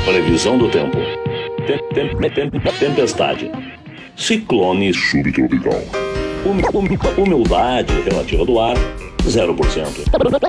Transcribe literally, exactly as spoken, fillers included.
Previsão do tempo. Tem, tem, tem, tempestade. Ciclone subtropical. Hum, hum, Humildade relativa do ar, zero por cento.